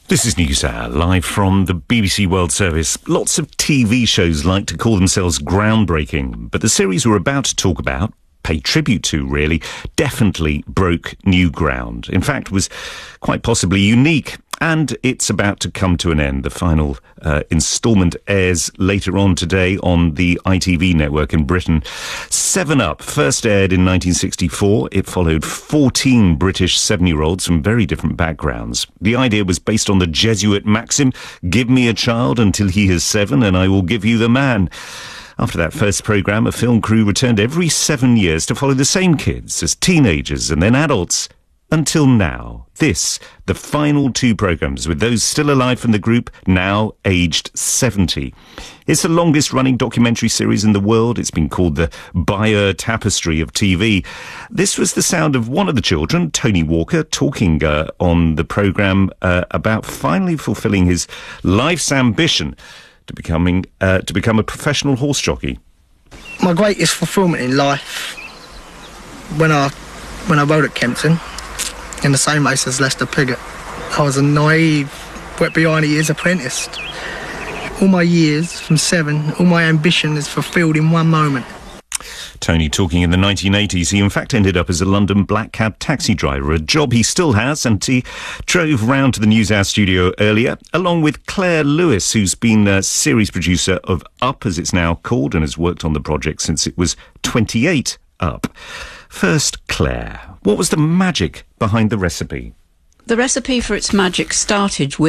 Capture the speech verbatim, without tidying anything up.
This is NewsHour, live from the B B C World Service. Lots of T V shows like to call themselves groundbreaking, but the series we're about to talk about, pay tribute to really, definitely broke new ground. In fact, was quite possibly unique. And it's about to come to an end. The final uh, instalment airs later on today on the I T V network in Britain. Seven Up first aired in nineteen sixty-four. It followed fourteen British seven-year-olds from very different backgrounds. The idea was based on the Jesuit maxim, give me a child until he is seven and I will give you the man. After that first programme, a film crew returned every seven years to follow the same kids as teenagers and then adults. Until now. This, the final two programmes, with those still alive from the group, now aged seventy. It's the longest-running documentary series in the world. It's been called the Bayeux Tapestry of T V. This was the sound of one of the children, Tony Walker, talking uh, on the programme uh, about finally fulfilling his life's ambition to becoming uh, to become a professional horse jockey. My greatest fulfilment in life, when I when I rode at Kempton, in the same race as Lester Piggott. I was a naive, wet behind the ears apprentice. All my years, from seven, all my ambition is fulfilled in one moment. Tony talking in the nineteen eighties. He in fact ended up as a London black cab taxi driver, a job he still has, and he drove round to the NewsHour studio earlier, along with Claire Lewis, who's been a series producer of Up, as it's now called, and has worked on the project since it was twenty-eight Up. First, Claire, what was the magic behind the recipe? The recipe for its magic started with